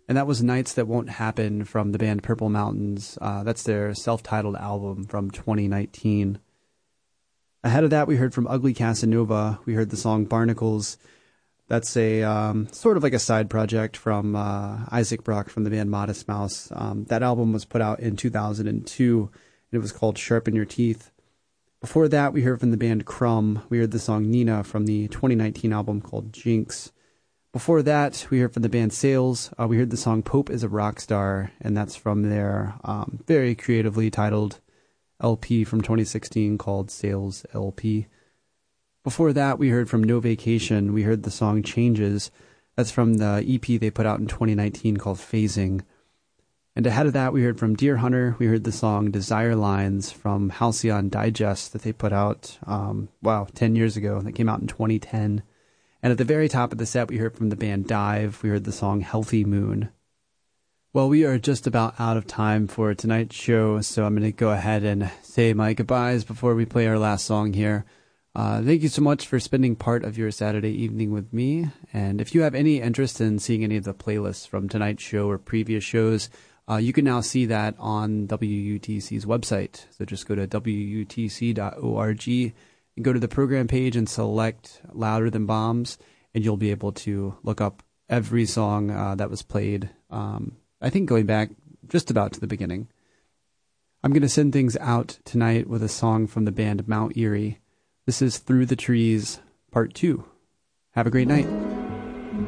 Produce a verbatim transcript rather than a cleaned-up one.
And that was Nights That Won't Happen from the band Purple Mountains. Uh, that's their self-titled album from twenty nineteen. Ahead of that, we heard from Ugly Casanova. We heard the song Barnacles. That's a um, sort of like a side project from uh, Isaac Brock from the band Modest Mouse. Um, that album was put out in two thousand two, and it was called Sharpen Your Teeth. Before that, we heard from the band Crumb. We heard the song Nina from the twenty nineteen album called Jinx. Before that, we heard from the band Sales. Uh, we heard the song Pope is a Rock Star, and that's from their um, very creatively titled L P from twenty sixteen called Sales L P. Before that, we heard from No Vacation. We heard the song Changes. That's from the E P they put out in twenty nineteen called Phasing. And ahead of that, we heard from Deer Hunter. We heard the song Desire Lines from Halcyon Digest that they put out, um, wow, ten years ago. That came out in twenty ten. And at the very top of the set, we heard from the band Dive. We heard the song Healthy Moon. Well, we are just about out of time for tonight's show, so I'm going to go ahead and say my goodbyes before we play our last song here. Uh, thank you so much for spending part of your Saturday evening with me. And if you have any interest in seeing any of the playlists from tonight's show or previous shows, uh, you can now see that on W U T C's website. So just go to W U T C dot org and go to the program page and select Louder Than Bombs, and you'll be able to look up every song uh, that was played, um, I think going back just about to the beginning. I'm going to send things out tonight with a song from the band Mount Eerie. This is Through the Trees, Part two. Have a great night.